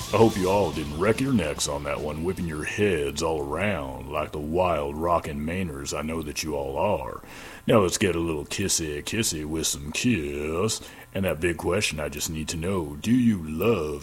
I hope you all didn't wreck your necks on that one, whipping your heads all around like the wild rockin' Mainers I know that you all are. Now let's get a little kissy kissy with some kiss. And that big question I just need to know, do you love